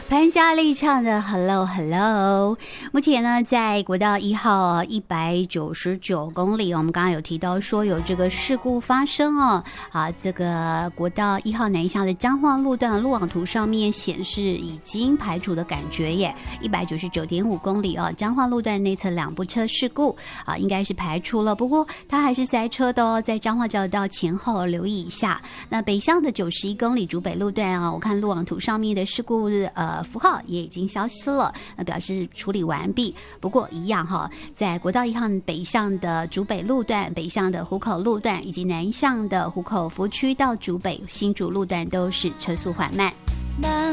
潘嘉丽唱的 Hello Hello。 目前呢在国道1号199公里，我们刚刚有提到说有这个事故发生这个国道1号南向的彰化路段路网图上面显示已经排除的感觉耶，199.5公里彰化路段内侧2部车事故应该是排除了，不过它还是塞车的在彰化交流道前后留意一下。那北向的91公里竹北路段我看路网图上面的事故符号也已经消失了，那表示处理完毕。不过一样在国道1号北向的竹北路段、北向的湖口路段以及南向的湖口福区到竹北新竹路段都是车速缓慢。